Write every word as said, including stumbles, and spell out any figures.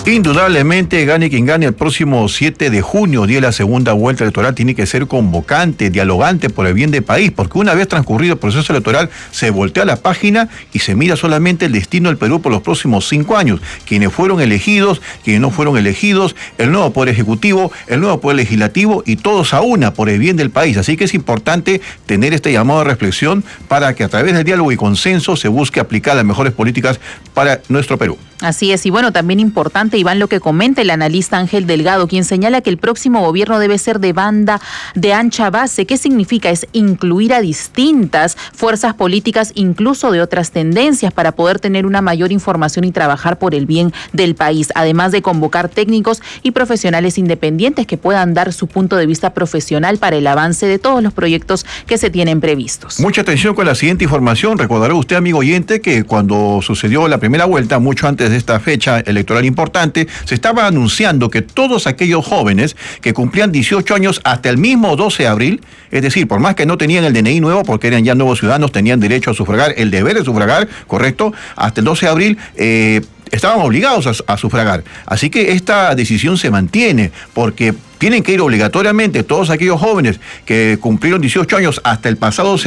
Indudablemente, gane quien gane, el próximo siete de junio, día de la segunda vuelta electoral, tiene que ser convocante, dialogante por el bien del país, porque una vez transcurrido el proceso electoral, se voltea la página y se mira solamente el destino del Perú por los próximos cinco años. Quienes fueron elegidos, quienes no fueron elegidos, el nuevo Poder Ejecutivo, el nuevo Poder Legislativo y todos a una por el bien del país. Así que es importante tener este llamado de reflexión para que a través del diálogo y consenso se busque aplicar las mejores políticas para nuestro Perú. Así es, y bueno, también importante, Iván, lo que comenta el analista Ángel Delgado, quien señala que el próximo gobierno debe ser de banda de ancha base. ¿Qué significa? Es incluir a distintas fuerzas políticas, incluso de otras tendencias, para poder tener una mayor información y trabajar por el bien del país, además de convocar técnicos y profesionales independientes que puedan dar su punto de vista profesional para el avance de todos los proyectos que se tienen previstos. Mucha atención con la siguiente información. Recordará usted, amigo oyente, que cuando sucedió la primera vuelta, mucho antes de esta fecha electoral importante, se estaba anunciando que todos aquellos jóvenes que cumplían dieciocho años hasta el mismo doce de abril, es decir, por más que no tenían el D N I nuevo porque eran ya nuevos ciudadanos, tenían derecho a sufragar, el deber de sufragar, correcto, hasta el doce de abril, eh, estaban obligados a, a sufragar. Así que esta decisión se mantiene porque tienen que ir obligatoriamente todos aquellos jóvenes que cumplieron dieciocho años hasta el pasado doce